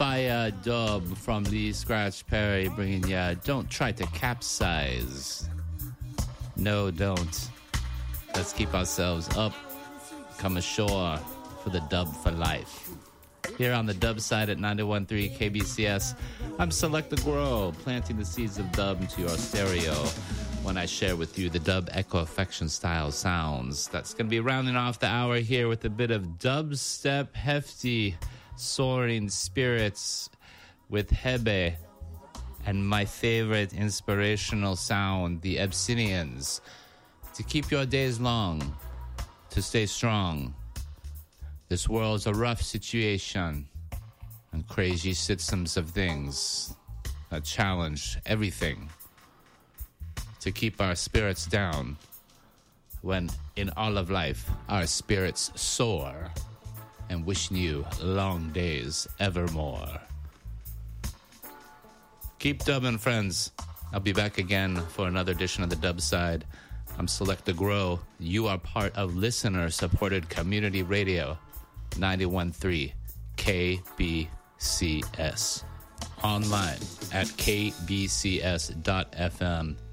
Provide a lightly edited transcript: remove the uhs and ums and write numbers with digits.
fire dub from Lee Scratch Perry, bringing ya Don't Try to Capsize. No, don't. Let's keep ourselves up, come ashore for the dub for life. Here on the dub side at 91.3 KBCS, I'm Select the Grow, planting the seeds of dub into your stereo when I share with you the dub echo affection style sounds. That's going to be rounding off the hour here with a bit of dubstep, hefty, soaring spirits with Hebe, and my favorite inspirational sound, the Abyssinians, to keep your days long, to stay strong. This world's a rough situation and crazy systems of things that challenge everything. To keep our spirits down when in all of life our spirits soar, and wishing you long days evermore. Keep dubbing, friends. I'll be back again for another edition of the dub side. I'm Select the Grow. You are part of listener-supported community radio, 91.3 KBCS. Online at kbcs.fm.